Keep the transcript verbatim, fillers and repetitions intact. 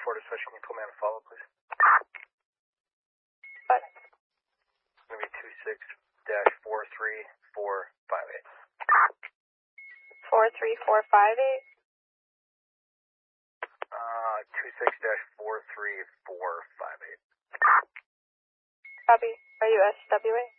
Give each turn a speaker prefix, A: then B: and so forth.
A: Florida Special, can you pull me on a follow, please?
B: What?
A: It's going to be two six dash four three four five eight.
B: four three four five eight?
A: Uh, two six dash four three four five eight.
B: Copy. Are you S W A?